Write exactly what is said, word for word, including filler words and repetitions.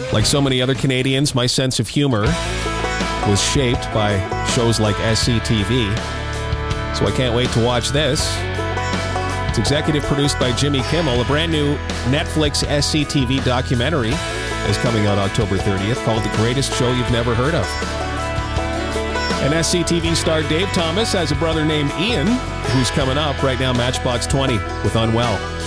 Like so many other Canadians, my sense of humor was shaped by shows like S C T V. So I can't wait to watch this. It's executive produced by Jimmy Kimmel. A brand new Netflix S C T V documentary is coming out October thirtieth called The Greatest Show You've Never Heard Of. And S C T V star Dave Thomas has a brother named Ian who's coming up right now, Matchbox twenty with Unwell.